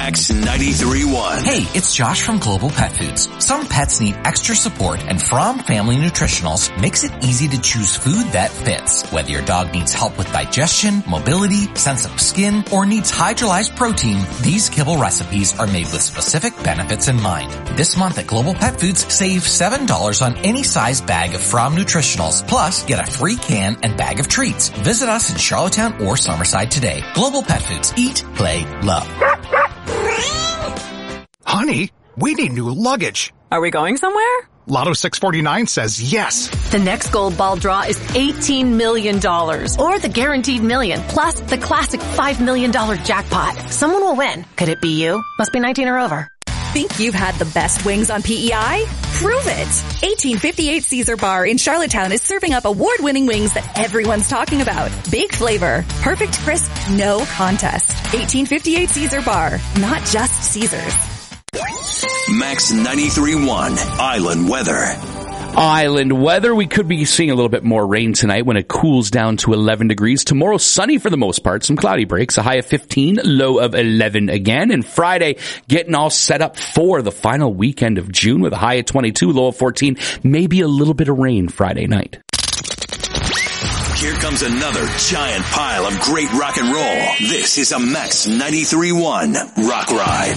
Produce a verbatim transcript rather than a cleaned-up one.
Max ninety-three point one. Hey, it's Josh from Global Pet Foods. Some pets need extra support, and Fromm Family Nutritionals makes it easy to choose food that fits. Whether your dog needs help with digestion, mobility, sensitive skin, or needs hydrolyzed protein, these kibble recipes are made with specific benefits in mind. This month at Global Pet Foods, save seven dollars on any size bag of Fromm Nutritionals, plus get a free can and bag of treats. Visit us in Charlottetown or Summerside today. Global Pet Foods. Eat, play, love. Honey, we need new luggage. Are we going somewhere? Lotto six forty-nine says yes. The next gold ball draw is eighteen million dollars. Or the guaranteed million, plus the classic five million dollars jackpot. Someone will win. Could it be you? Must be nineteen or over. Think you've had the best wings on P E I? Prove it! eighteen fifty-eight Caesar Bar in Charlottetown is serving up award-winning wings that everyone's talking about. Big flavor, perfect crisp, no contest. eighteen fifty-eight Caesar Bar, not just Caesar's. Max ninety-three point one Island weather. Island weather. We could be seeing a little bit more rain tonight when it cools down to eleven degrees. Tomorrow, sunny for the most part. Some cloudy breaks. A high of fifteen, low of eleven again. And Friday, getting all set up for the final weekend of June with a high of twenty-two, low of fourteen. Maybe a little bit of rain Friday night. Here comes another giant pile of great rock and roll. This is a Max ninety-three point one Rock Ride.